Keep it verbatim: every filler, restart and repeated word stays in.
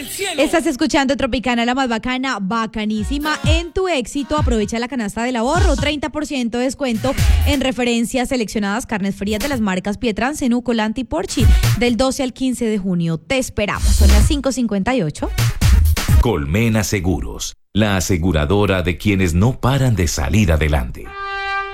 el cielo. Estás escuchando Tropicana, la más bacana, bacanísima. En tu éxito, aprovecha la canasta del ahorro, treinta por ciento de descuento en referencias seleccionadas, carnes frías de las marcas Pietrán, Zenú, Colanti y Porchi, del doce al quince de junio. Te esperamos. Son las cinco cincuenta y ocho. Colmena Seguros, la aseguradora de quienes no paran de salir adelante.